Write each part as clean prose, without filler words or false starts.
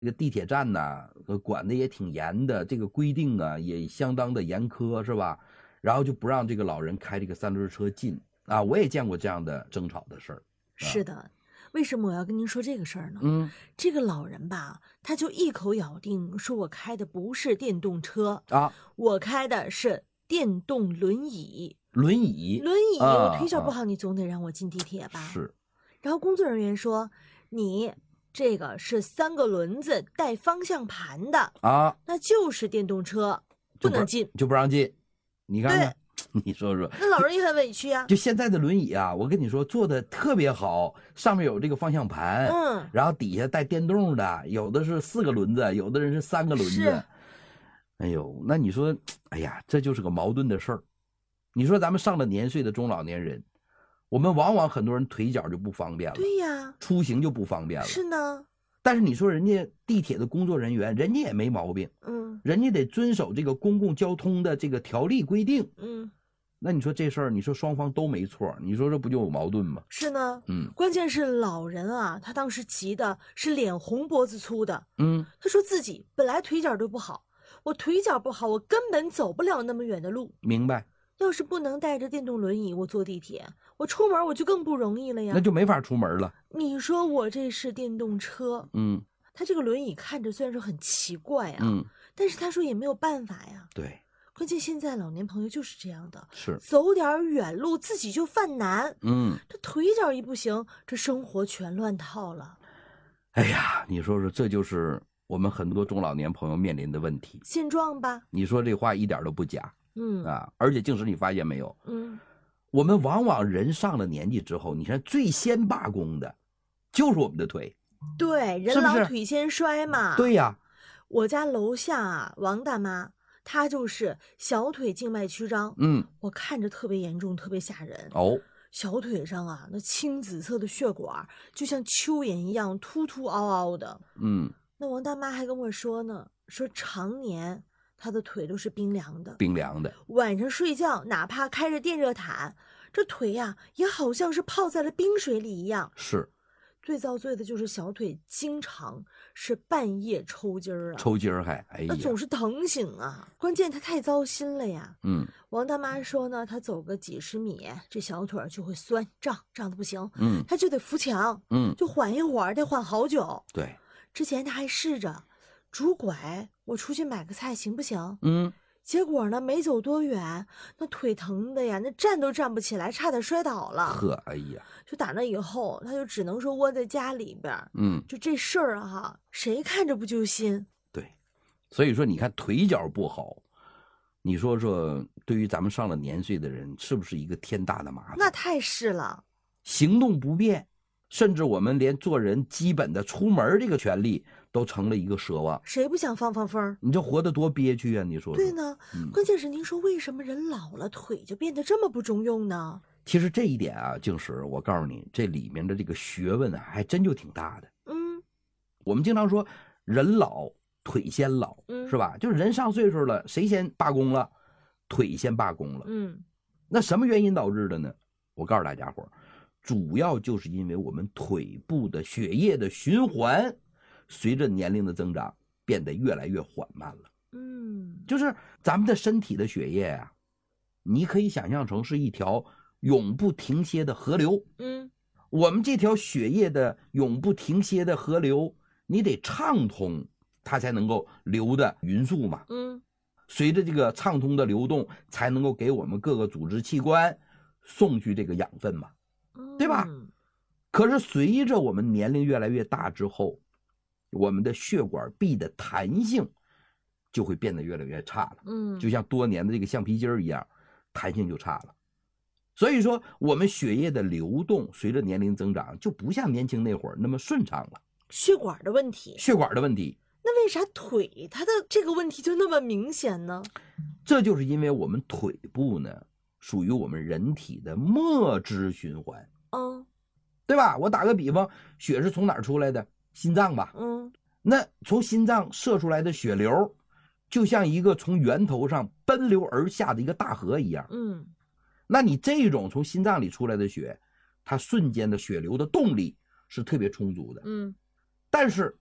这个地铁站呢，管的也挺严的，这个规定啊也相当的严苛，是吧？然后就不让这个老人开这个三轮车进啊，我也见过这样的争吵的事儿。 是的，为什么我要跟您说这个事儿呢？这个老人吧，他就一口咬定说我开的不是电动车啊， 我开的是电动轮椅。 轮椅， 我腿脚不好，你总得让我进地铁吧？ 是。 然后工作人员说，你这个是3个轮子带方向盘的啊， 那就是电动车，不能进， 就不让进。你看看，你说说， 那老人也很委屈啊。 就现在的轮椅啊，我跟你说做的特别好，上面有这个方向盘，然后底下带电动的，有的是4个轮子，有的人是3个轮子。哎呦，那你说，哎呀，这就是个矛盾的事儿。你说咱们上了年岁的中老年人，我们往往很多人腿脚就不方便了， 对呀， 出行就不方便了。 是呢。 但是你说人家地铁的工作人员，人家也没毛病，人家得遵守这个公共交通的这个条例规定，那你说这事儿，你说双方都没错，你说这不就有矛盾吗？ 是呢，关键是老人啊，他当时急的是脸红脖子粗的，他说自己本来腿脚都不好，我腿脚不好，我根本走不了那么远的路。 明白。 要是不能带着电动轮椅，我坐地铁，我出门我就更不容易了呀。 那就没法出门了。 你说我这是电动车，他这个轮椅看着虽然说很奇怪啊，但是他说也没有办法呀。 对， 关键现在老年朋友就是这样的， 是走点远路自己就犯难，这腿脚一不行，这生活全乱套了。 哎呀，你说说，这就是我们很多中老年朋友面临的问题现状吧？ 你说这话一点都不假。而且净是你发现没有，我们往往人上了年纪之后，你看最先罢工的，就是我们的腿。 对，人老腿先衰嘛。 对呀， 我家楼下啊，王大妈，她就是小腿静脉曲张，我看着特别严重，特别吓人。小腿上啊，那青紫色的血管就像蚯蚓一样凸凸凹凹的。那王大妈还跟我说呢，说常年他的腿都是冰凉的，晚上睡觉哪怕开着电热毯，这腿呀也好像是泡在了冰水里一样。 是， 最遭罪的就是小腿经常是半夜抽筋儿啊， 抽筋儿还，哎呀， 那总是疼醒啊。关键他太糟心了呀。王大妈说呢，他走个几十米，这小腿就会酸胀得不行，他就得扶墙，就缓一会儿，得缓好久。 对， 之前他还试着拄拐，我出去买个菜行不行？结果呢，没走多远，那腿疼的呀，那站都站不起来，差点摔倒了。 呵，哎呀， 就打那以后，他就只能说窝在家里边。就这事儿哈，谁看着不揪心？ 对，所以说你看腿脚不好，你说说对于咱们上了年岁的人，是不是一个天大的麻烦？ 那太是了， 行动不便，甚至我们连做人基本的出门这个权利都成了一个奢望。 谁不想放风？ 你这活得多憋屈啊！你说说。 对呢，关键是您说为什么人老了腿就变得这么不中用呢？ 其实这一点啊，静石，我告诉你，这里面的这个学问啊，还真就挺大的。我们经常说人老腿先老，是吧？就是人上岁数了，谁先罢工了？腿先罢工了。那什么原因导致的呢？我告诉大家伙，主要就是因为我们腿部的血液的循环，随着年龄的增长变得越来越缓慢了。就是咱们的身体的血液啊，你可以想象成是一条永不停歇的河流。我们这条血液的永不停歇的河流，你得畅通，它才能够流的匀速嘛。随着这个畅通的流动，才能够给我们各个组织器官送去这个养分嘛，对吧？可是随着我们年龄越来越大之后，我们的血管壁的弹性就会变得越来越差了。就像多年的这个橡皮筋一样，弹性就差了。所以说我们血液的流动随着年龄增长就不像年轻那会儿那么顺畅了。 血管的问题。那为啥腿它的这个问题就那么明显呢？ 这就是因为我们腿部呢属于我们人体的末支循环。对吧？我打个比方，血是从哪儿出来的？心脏吧。那从心脏射出来的血流就像一个从源头上奔流而下的一个大河一样。那你这种从心脏里出来的血，它瞬间的血流的动力是特别充足的。但是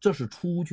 这是出去。